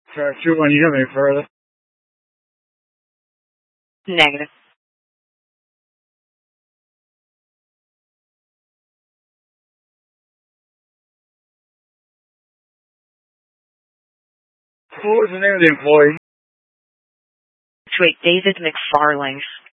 Track 2, when you have any further? Negative. What was the name of the employee? Wait, David McFarling.